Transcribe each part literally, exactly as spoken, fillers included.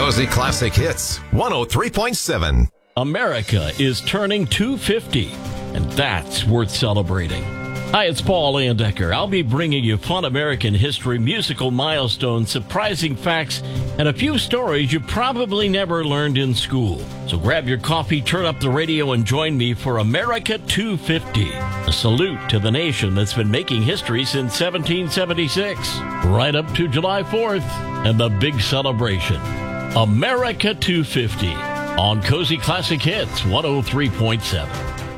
Cozy Classic Hits, one oh three point seven. America is turning two fifty, and that's worth celebrating. Hi, it's Paul Landecker. I'll be bringing you fun American history, musical milestones, surprising facts, and a few stories you probably never learned in school. So grab your coffee, turn up the radio, and join me for America two fifty, a salute to the nation that's been making history since seventeen seventy-six, right up to July fourth, and the big celebration. America two fifty on Cozy Classic Hits one oh three point seven.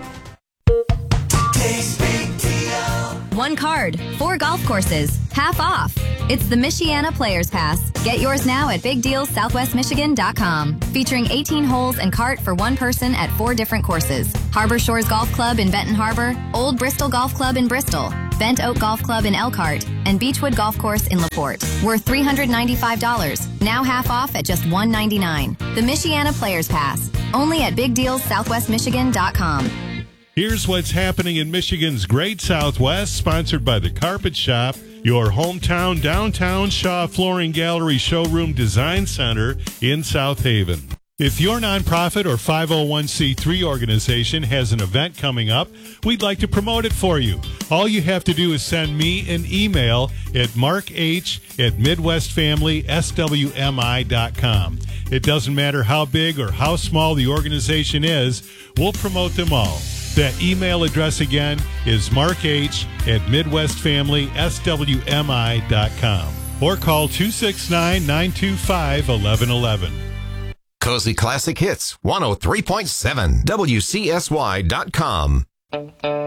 One card, four golf courses, half off. It's the Michiana Players Pass. Get yours now at big deals southwest michigan dot com. Featuring eighteen holes and cart for one person at four different courses. Harbor Shores Golf Club in Benton Harbor, Old Bristol Golf Club in Bristol, Bent Oak Golf Club in Elkhart, and Beechwood Golf Course in LaPorte. Worth three hundred ninety-five dollars. Now half off at just one hundred ninety-nine dollars. The Michiana Players Pass. Only at big deals southwest michigan dot com. Here's what's happening in Michigan's Great Southwest, sponsored by The Carpet Shop, your hometown downtown Shaw Flooring Gallery Showroom Design Center in South Haven. If your nonprofit or five oh one c three organization has an event coming up, we'd like to promote it for you. All you have to do is send me an email at mark h at midwest family s w m i dot com. It doesn't matter how big or how small the organization is, we'll promote them all. That email address again is mark h at midwest family s w m i dot com or call two six nine, nine two five, one one one one. Cozy Classic Hits, one oh three point seven, W C S Y dot com.